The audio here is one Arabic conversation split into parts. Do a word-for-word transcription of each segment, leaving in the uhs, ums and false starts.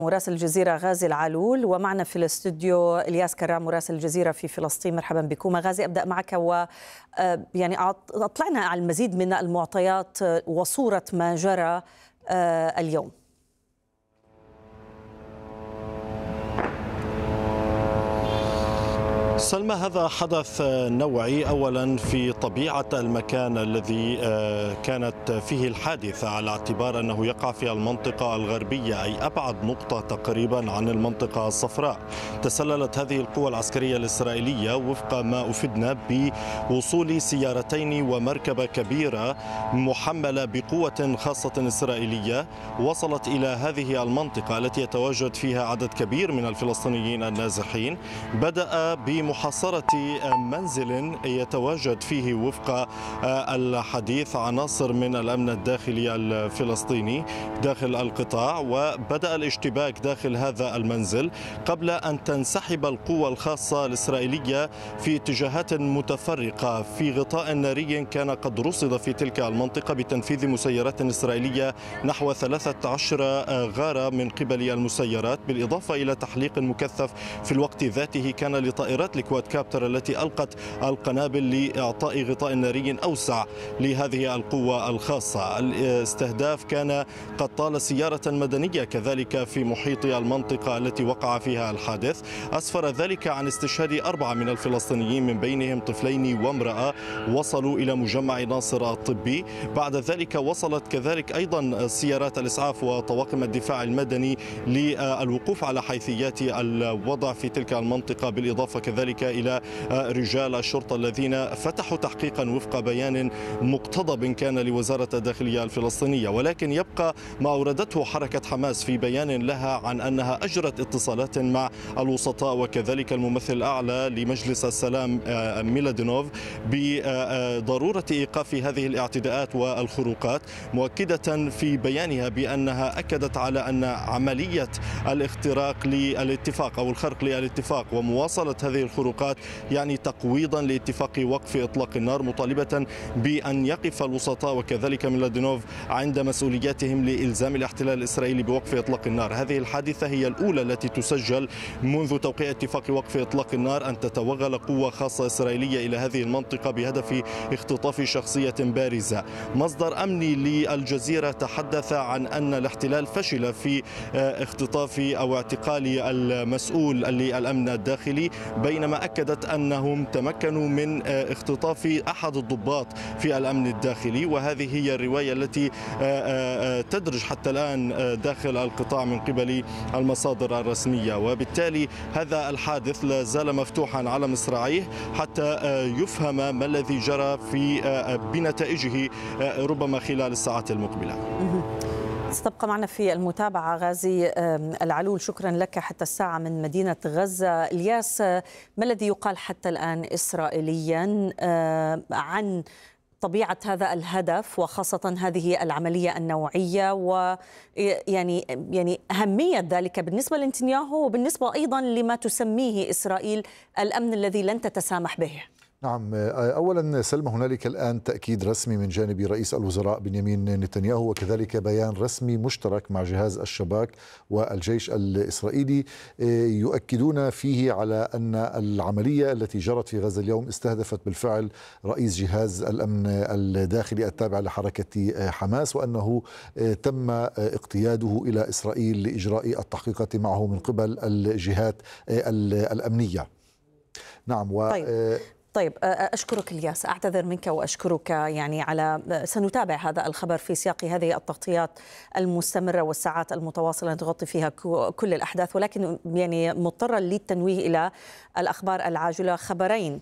مراسل الجزيرة غازي العالول، ومعنا في الاستوديو الياس كرام مراسل الجزيرة في فلسطين. مرحبا بكم غازي. أبدأ معك و يعني أطلعنا على المزيد من المعطيات وصورة ما جرى اليوم. سلمى، هذا حدث نوعي أولا في طبيعة المكان الذي كانت فيه الحادثة، على اعتبار أنه يقع في المنطقة الغربية أي أبعد نقطة تقريبا عن المنطقة الصفراء. تسللت هذه القوى العسكرية الإسرائيلية وفق ما أفدنا بوصول سيارتين ومركبة كبيرة محملة بقوة خاصة إسرائيلية وصلت إلى هذه المنطقة التي يتواجد فيها عدد كبير من الفلسطينيين النازحين. بدأ بم محاصرة منزل يتواجد فيه وفق الحديث عناصر من الأمن الداخلي الفلسطيني داخل القطاع، وبدأ الاشتباك داخل هذا المنزل قبل أن تنسحب القوة الخاصة الإسرائيلية في اتجاهات متفرقة في غطاء ناري كان قد رصد في تلك المنطقة بتنفيذ مسيرات إسرائيلية نحو ثلاثة عشر غارة من قبل المسيرات، بالإضافة إلى تحليق مكثف في الوقت ذاته كان لطائرات الكواد كابتر التي ألقت القنابل لإعطاء غطاء ناري أوسع لهذه القوة الخاصة. الاستهداف كان قد طال سيارة مدنية كذلك في محيط المنطقة التي وقع فيها الحادث. أسفر ذلك عن استشهاد أربعة من الفلسطينيين من بينهم طفلين وامرأة وصلوا إلى مجمع ناصر الطبي. بعد ذلك وصلت كذلك أيضا سيارات الإسعاف وطواقم الدفاع المدني للوقوف على حيثيات الوضع في تلك المنطقة، بالإضافة كذلك إلى رجال الشرطة الذين فتحوا تحقيقا وفق بيان مقتضب كان لوزارة الداخلية الفلسطينية. ولكن يبقى ما أوردته حركة حماس في بيان لها عن أنها أجرت اتصالات مع الوسطاء وكذلك الممثل الأعلى لمجلس السلام ميلادينوف بضرورة إيقاف هذه الاعتداءات والخروقات، مؤكدة في بيانها بأنها أكدت على أن عملية الاختراق للاتفاق أو الخرق للاتفاق ومواصلة هذه الخروقات يعني تقويضا لاتفاق وقف إطلاق النار، مطالبة بأن يقف الوسطاء وكذلك ميلادينوف عند مسؤولياتهم لإلزام الاحتلال الإسرائيلي بوقف إطلاق النار. هذه الحادثة هي الأولى التي تسجل منذ توقيع اتفاق وقف إطلاق النار أن تتوغل قوة خاصة إسرائيلية إلى هذه المنطقة بهدف اختطاف شخصية بارزة. مصدر أمني للجزيرة تحدث عن أن الاحتلال فشل في اختطاف أو اعتقال المسؤول للأمن الداخلي، بينما أكدت أنهم تمكنوا من اختطاف أحد الضباط في الأمن الداخلي. وهذه هي الرواية التي تدرج حتى الآن داخل القطاع من قبل المصادر الرسمية، وبالتالي هذا الحادث لا زال مفتوحا على مصراعيه حتى يفهم ما الذي جرى في بنتائجه ربما خلال الساعات المقبلة. ستبقى معنا في المتابعة غازي العالول، شكرا لك حتى الساعة من مدينة غزة. الياس، ما الذي يقال حتى الآن إسرائيليا عن طبيعة هذا الهدف وخاصة هذه العملية النوعية ويعني يعني أهمية ذلك بالنسبة لنتنياهو وبالنسبة أيضا لما تسميه إسرائيل الأمن الذي لن تتسامح به؟ نعم، أولا سلمى، هنالك الآن تأكيد رسمي من جانب رئيس الوزراء بنيامين نتنياهو وكذلك بيان رسمي مشترك مع جهاز الشباك والجيش الإسرائيلي يؤكدون فيه على أن العملية التي جرت في غزة اليوم استهدفت بالفعل رئيس جهاز الأمن الداخلي التابع لحركة حماس، وأنه تم اقتياده إلى إسرائيل لإجراء التحقيقات معه من قبل الجهات الأمنية. نعم. و طيب. طيب أشكرك الياس، أعتذر منك وأشكرك يعني على سنتابع هذا الخبر في سياق هذه التغطيات المستمرة والساعات المتواصلة تغطي فيها كل الأحداث، ولكن يعني مضطرة للتنويه إلى الأخبار العاجلة. خبرين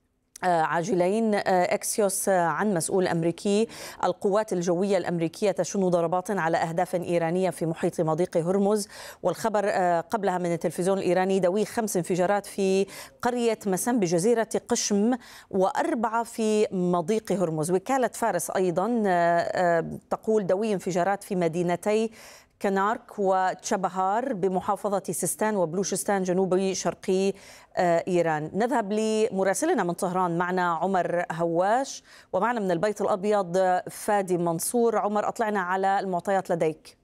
عاجلين. اكسيوس عن مسؤول أمريكي: القوات الجوية الأمريكية تشن ضربات على أهداف إيرانية في محيط مضيق هرمز. والخبر قبلها من التلفزيون الإيراني: دوي خمس انفجارات في قرية مسن بجزيرة قشم وأربعة في مضيق هرمز. وكالة فارس أيضا تقول دوي انفجارات في مدينتي كنارك وتشابهار بمحافظة سيستان وبلوشستان جنوبي شرقي إيران. نذهب لمراسلنا من طهران، معنا عمر هواش، ومعنا من البيت الأبيض فادي منصور. عمر، أطلعنا على المعطيات لديك.